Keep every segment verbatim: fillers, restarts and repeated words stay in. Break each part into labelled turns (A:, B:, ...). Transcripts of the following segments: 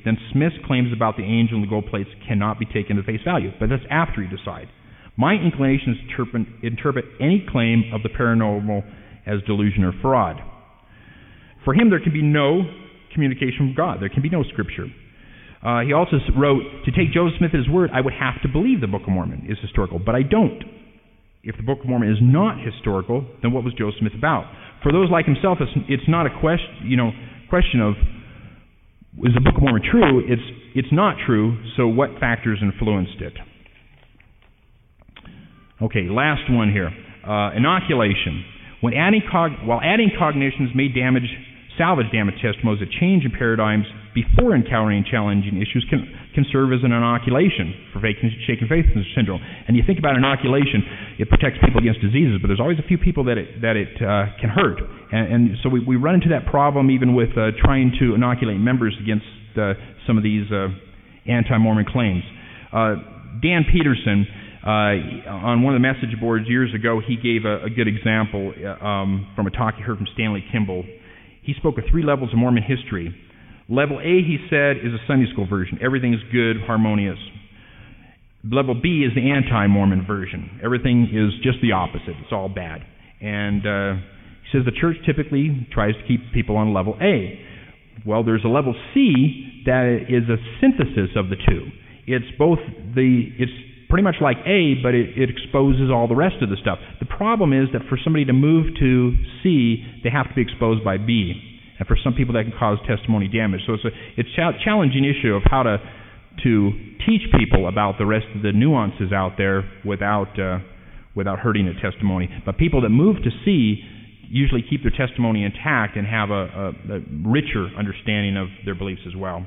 A: then Smith's claims about the angel and the gold plates cannot be taken at face value. But that's after you decide. My inclination is to interpret, interpret any claim of the paranormal as delusion or fraud. For him, there can be no communication from God. There can be no scripture. Uh, he also wrote, to take Joseph Smith at his word, I would have to believe the Book of Mormon is historical, but I don't. If the Book of Mormon is not historical, then what was Joseph Smith about? For those like himself, it's, it's not a question, you know, question of, is the Book of Mormon true? It's, it's not true, so what factors influenced it? Okay, last one here. Uh, inoculation. When adding cog- while adding cognitions may damage, salvage damage testimonies, a change in paradigms before encountering challenging issues can, can serve as an inoculation for shaken faith syndrome. And you think about inoculation, it protects people against diseases, but there's always a few people that it, that it uh, can hurt. And, and so we, we run into that problem even with uh, trying to inoculate members against uh, some of these uh, anti-Mormon claims. Uh, Dan Peterson, Uh, on one of the message boards years ago, he gave a, a good example uh, um, from a talk he heard from Stanley Kimball. He spoke of three levels of Mormon history. Level A, he said, is a Sunday school version. Everything is good, harmonious. Level B is the anti-Mormon version. Everything is just the opposite. It's all bad. And uh, he says the church typically tries to keep people on level A. Well, there's a level C that is a synthesis of the two. It's both the... it's pretty much like A, but it, it exposes all the rest of the stuff. The problem is that for somebody to move to C, they have to be exposed by B. And for some people, that can cause testimony damage. So it's a it's a challenging issue of how to to teach people about the rest of the nuances out there without uh, without hurting a testimony. But people that move to C usually keep their testimony intact and have a, a, a richer understanding of their beliefs as well.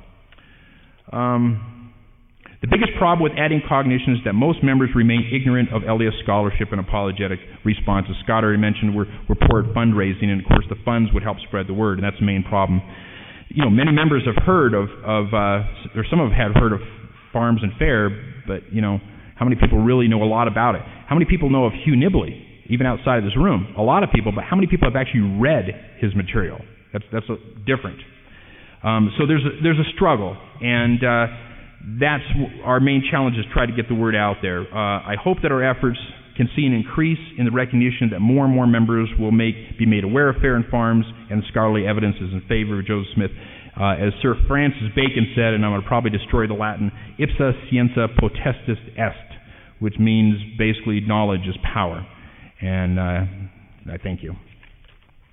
A: Um... The biggest problem with adding cognition is that most members remain ignorant of L D S scholarship and apologetic responses. Scott already mentioned we're, we're poor at fundraising, and of course the funds would help spread the word, and that's the main problem. You know, many members have heard of, of uh, or some of them have heard of Farms and Fair, but, you know, how many people really know a lot about it? How many people know of Hugh Nibley, even outside of this room? A lot of people, but how many people have actually read his material? That's, that's a, different. Um, so there's a, there's a struggle, and... Uh, That's our main challenge, is try to get the word out there. Uh, I hope that our efforts can see an increase in the recognition that more and more members will make be made aware of Fair and Farms and scholarly evidences in favor of Joseph Smith. Uh, as Sir Francis Bacon said, and I'm going to probably destroy the Latin, ipsa scientia potestas est, which means basically knowledge is power. And uh, I thank you.